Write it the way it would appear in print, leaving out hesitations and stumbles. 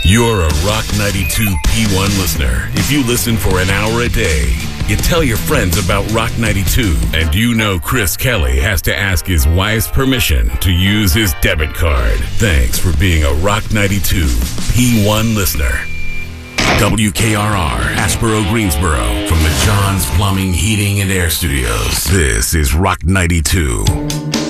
You're a Rock 92 P1 listener. If you listen for an hour a day, you tell your friends about Rock 92, and you know Chris Kelly has to ask his wife's permission to use his debit card. Thanks for being a Rock 92 P1 listener. WKRR, Asheboro, Greensboro, from the John's Plumbing, Heating, and Air Studios. This is Rock 92.